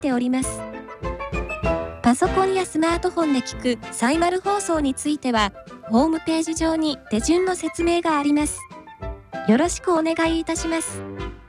っております。パソコンやスマートフォンで聞くサイマル放送については、ホームページ上に手順の説明があります。よろしくお願いいたします。